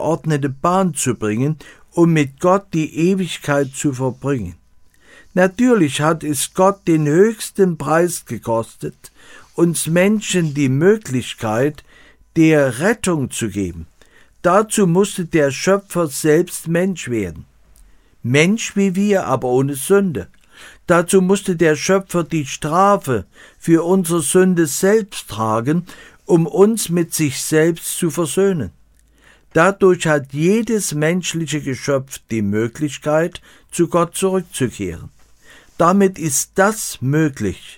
geordnete Bahn zu bringen, um mit Gott die Ewigkeit zu verbringen. Natürlich hat es Gott den höchsten Preis gekostet, uns Menschen die Möglichkeit der Rettung zu geben. Dazu musste der Schöpfer selbst Mensch werden. Mensch wie wir, aber ohne Sünde. Dazu musste der Schöpfer die Strafe für unsere Sünde selbst tragen, um uns mit sich selbst zu versöhnen. Dadurch hat jedes menschliche Geschöpf die Möglichkeit, zu Gott zurückzukehren. Damit ist das möglich,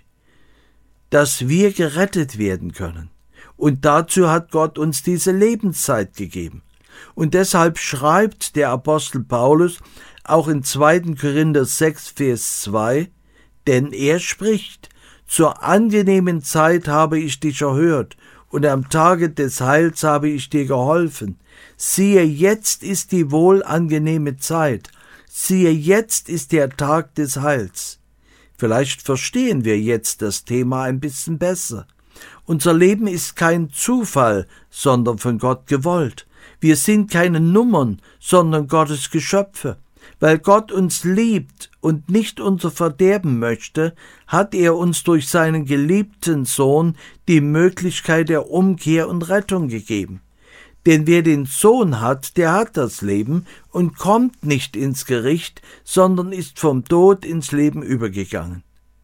dass wir gerettet werden können. Und dazu hat Gott uns diese Lebenszeit gegeben. Und deshalb schreibt der Apostel Paulus auch in 2. Korinther 6, Vers 2, denn er spricht, zur angenehmen Zeit habe ich dich erhört, und am Tage des Heils habe ich dir geholfen. Siehe, jetzt ist die wohlangenehme Zeit. Siehe, jetzt ist der Tag des Heils. Vielleicht verstehen wir jetzt das Thema ein bisschen besser. Unser Leben ist kein Zufall, sondern von Gott gewollt. Wir sind keine Nummern, sondern Gottes Geschöpfe. Weil Gott uns liebt und nicht unser Verderben möchte, hat er uns durch seinen geliebten Sohn die Möglichkeit der Umkehr und Rettung gegeben. Denn wer den Sohn hat, der hat das Leben und kommt nicht ins Gericht, sondern ist vom Tod ins Leben übergegangen.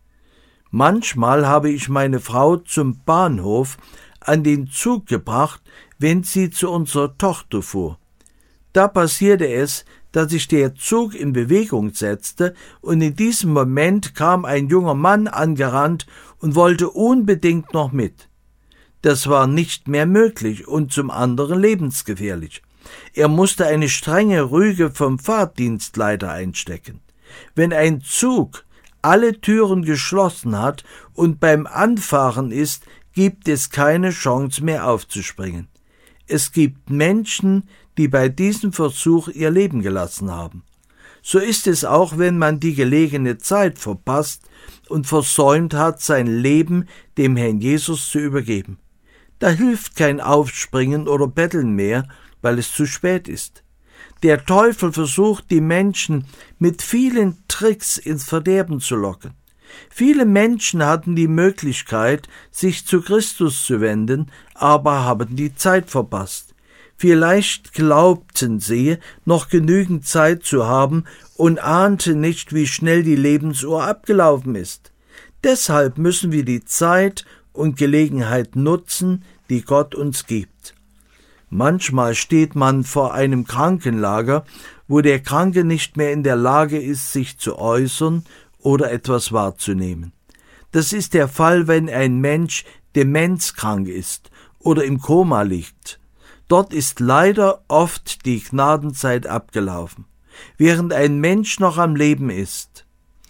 Manchmal habe ich meine Frau zum Bahnhof an den Zug gebracht, wenn sie zu unserer Tochter fuhr. Da passierte es, dass sich der Zug in Bewegung setzte, und in diesem Moment kam ein junger Mann angerannt und wollte unbedingt noch mit. Das war nicht mehr möglich und zum anderen lebensgefährlich. Er musste eine strenge Rüge vom Fahrdienstleiter einstecken. Wenn ein Zug alle Türen geschlossen hat und beim Anfahren ist, gibt es keine Chance mehr aufzuspringen. Es gibt Menschen, die bei diesem Versuch ihr Leben gelassen haben. So ist es auch, wenn man die gelegene Zeit verpasst und versäumt hat, sein Leben dem Herrn Jesus zu übergeben. Da hilft kein Aufspringen oder Betteln mehr, weil es zu spät ist. Der Teufel versucht, die Menschen mit vielen Tricks ins Verderben zu locken. Viele Menschen hatten die Möglichkeit, sich zu Christus zu wenden, aber haben die Zeit verpasst. Vielleicht glaubten sie, noch genügend Zeit zu haben und ahnten nicht, wie schnell die Lebensuhr abgelaufen ist. Deshalb müssen wir die Zeit und Gelegenheit nutzen, die Gott uns gibt. Manchmal steht man vor einem Krankenlager, wo der Kranke nicht mehr in der Lage ist, sich zu äußern oder etwas wahrzunehmen. Das ist der Fall, wenn ein Mensch demenzkrank ist oder im Koma liegt. Dort ist leider oft die Gnadenzeit abgelaufen, während ein Mensch noch am Leben ist.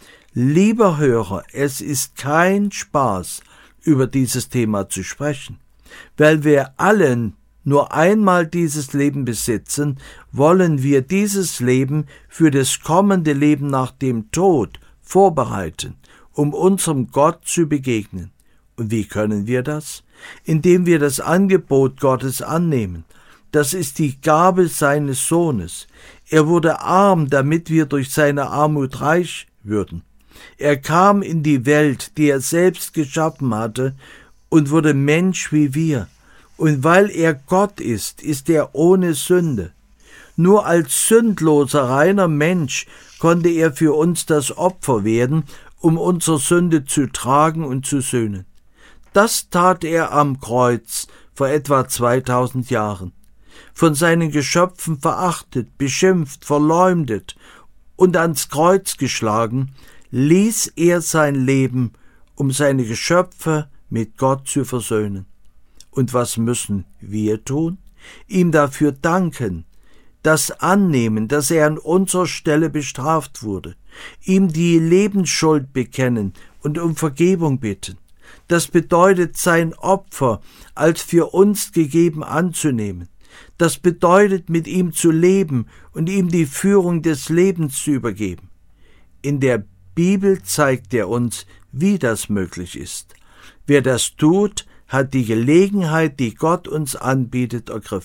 Lieber Hörer, es ist kein Spaß, über dieses Thema zu sprechen. Weil wir allen nur einmal dieses Leben besitzen, wollen wir dieses Leben für das kommende Leben nach dem Tod vorbereiten, um unserem Gott zu begegnen. Und wie können wir das? Indem wir das Angebot Gottes annehmen. Das ist die Gabe seines Sohnes. Er wurde arm, damit wir durch seine Armut reich würden. Er kam in die Welt, die er selbst geschaffen hatte, und wurde Mensch wie wir. Und weil er Gott ist, ist er ohne Sünde. Nur als sündloser, reiner Mensch konnte er für uns das Opfer werden, um unsere Sünde zu tragen und zu sühnen. Das tat er am Kreuz vor etwa 2000 Jahren. Von seinen Geschöpfen verachtet, beschimpft, verleumdet und ans Kreuz geschlagen, ließ er sein Leben, um seine Geschöpfe mit Gott zu versöhnen. Und was müssen wir tun? Ihm dafür danken, das annehmen, dass er an unserer Stelle bestraft wurde, ihm die Lebensschuld bekennen und um Vergebung bitten. Das bedeutet, sein Opfer als für uns gegeben anzunehmen. Das bedeutet, mit ihm zu leben und ihm die Führung des Lebens zu übergeben. In der Bibel zeigt er uns, wie das möglich ist. Wer das tut, hat die Gelegenheit, die Gott uns anbietet, ergriffen.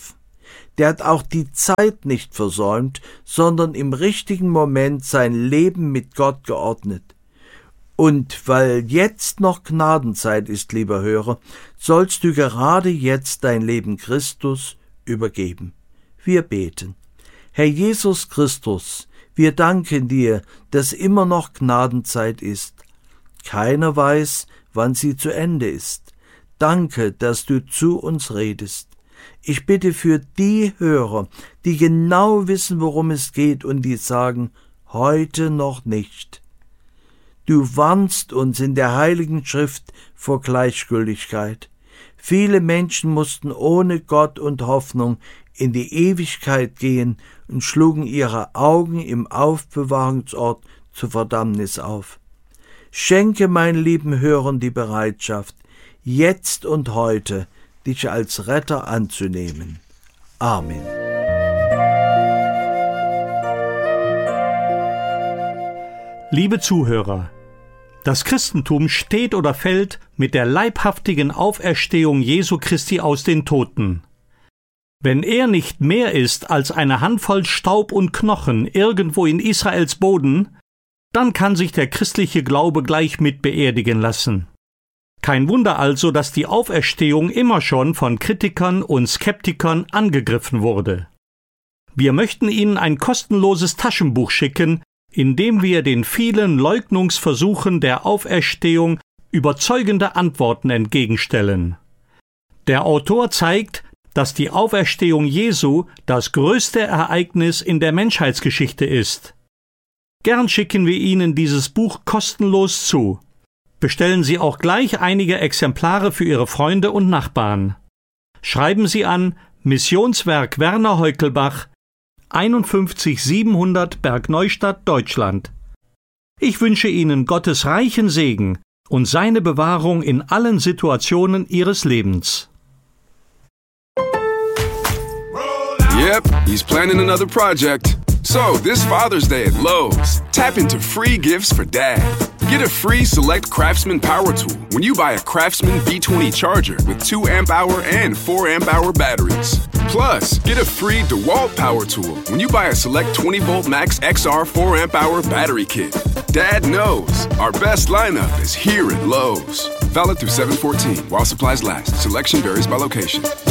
Der hat auch die Zeit nicht versäumt, sondern im richtigen Moment sein Leben mit Gott geordnet. Und weil jetzt noch Gnadenzeit ist, lieber Hörer, sollst du gerade jetzt dein Leben Christus übergeben. Wir beten. Herr Jesus Christus, wir danken dir, dass immer noch Gnadenzeit ist. Keiner weiß, wann sie zu Ende ist. Danke, dass du zu uns redest. Ich bitte für die Hörer, die genau wissen, worum es geht und die sagen, heute noch nicht. Du warnst uns in der Heiligen Schrift vor Gleichgültigkeit. Viele Menschen mussten ohne Gott und Hoffnung in die Ewigkeit gehen und schlugen ihre Augen im Aufbewahrungsort zur Verdammnis auf. Schenke meinen lieben Hörern die Bereitschaft, jetzt und heute dich als Retter anzunehmen. Amen. Liebe Zuhörer, das Christentum steht oder fällt mit der leibhaftigen Auferstehung Jesu Christi aus den Toten. Wenn er nicht mehr ist als eine Handvoll Staub und Knochen irgendwo in Israels Boden, dann kann sich der christliche Glaube gleich mit beerdigen lassen. Kein Wunder also, dass die Auferstehung immer schon von Kritikern und Skeptikern angegriffen wurde. Wir möchten Ihnen ein kostenloses Taschenbuch schicken, in dem wir den vielen Leugnungsversuchen der Auferstehung überzeugende Antworten entgegenstellen. Der Autor zeigt, dass die Auferstehung Jesu das größte Ereignis in der Menschheitsgeschichte ist. Gern schicken wir Ihnen dieses Buch kostenlos zu. Bestellen Sie auch gleich einige Exemplare für Ihre Freunde und Nachbarn. Schreiben Sie an Missionswerk Werner Heukelbach, 51700 Bergneustadt, Deutschland. Ich wünsche Ihnen Gottes reichen Segen und seine Bewahrung in allen Situationen Ihres Lebens. Yep, he's planning another project. So, this Father's Day at Lowe's, tap into free gifts for Dad. Get a free Select Craftsman power tool when you buy a Craftsman V20 charger with 2 amp-hour and 4 amp-hour batteries. Plus, get a free DeWalt power tool when you buy a Select 20-volt Max XR 4 amp-hour battery kit. Dad knows our best lineup is here at Lowe's. Valid through 7/14 while supplies last. Selection varies by location.